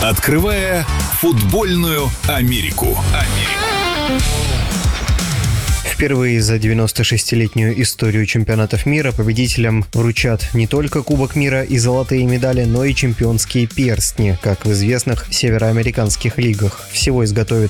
Открывая футбольную Америку. Впервые за 96-летнюю историю чемпионатов мира победителям вручат не только Кубок мира и золотые медали, но и чемпионские перстни, как в известных североамериканских лигах. Всего изготовят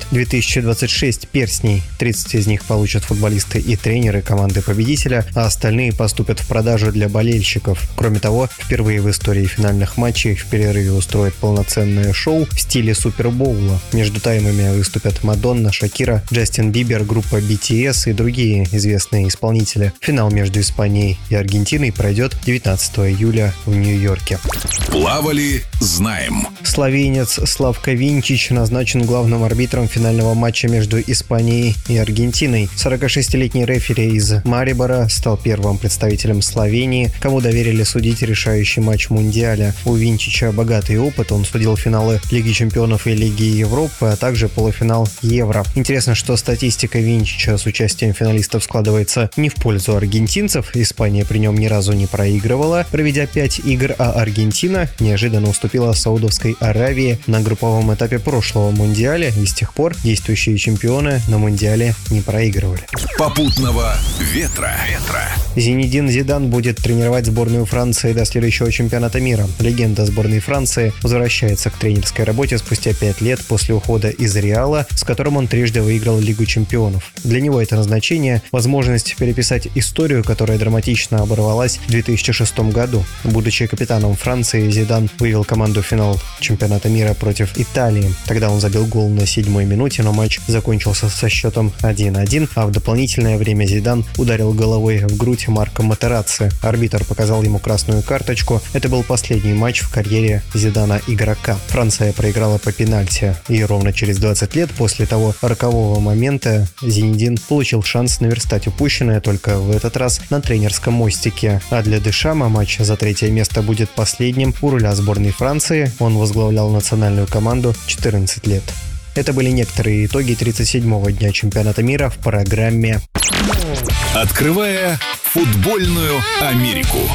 2026 перстней. 30 из них получат футболисты и тренеры команды победителя, а остальные поступят в продажу для болельщиков. Кроме того, впервые в истории финальных матчей в перерыве устроят полноценное шоу в стиле Супербоула. Между таймами выступят Мадонна, Шакира, Джастин Бибер, группа BTS и другие известные исполнители. Финал между Испанией и Аргентиной пройдет 19 июля в Нью-Йорке. Плавали, знаем. Словенец Славко Винчич назначен главным арбитром финального матча между Испанией и Аргентиной. 46-летний рефери из Марибора стал первым представителем Словении, кому доверили судить решающий матч Мундиаля. У Винчича богатый опыт, он судил финалы Лиги чемпионов и Лиги Европы, а также полуфинал Евро. Интересно, что статистика Винчича с участием финалистов складывается не в пользу аргентинцев. Испания при нем ни разу не проигрывала, проведя 5 игр, а Аргентина неожиданно уступила Саудовской Аравии на групповом этапе прошлого Мундиаля, и с тех пор действующие чемпионы на Мундиале не проигрывали. Попутного ветра. Зинедин Зидан будет тренировать сборную Франции до следующего чемпионата мира. Легенда сборной Франции возвращается к тренерской работе спустя 5 лет после ухода из Реала, с которым он трижды выиграл Лигу чемпионов. Для него это назначение – возможность переписать историю, которая драматично оборвалась в 2006 году. Будучи капитаном Франции, Зидан вывел команду в финал чемпионата мира против Италии. Тогда он забил гол на 7-й минуте, но матч закончился со счетом 1-1, а в дополнительное время Зидан ударил головой в грудь Марко Матерацци. Арбитр показал ему красную карточку. Это был последний матч в карьере Зидана игрока. Франция проиграла по пенальти, и ровно через 20 лет после того рокового момента Зинедин получил шанс наверстать упущенное, только в этот раз на тренерском мостике. А для Дешама матч за третье место будет последним у руля сборной Франции. Он возглавлял национальную команду 14 лет. Это были некоторые итоги 37-го дня чемпионата мира в программе Открывая футбольную Америку.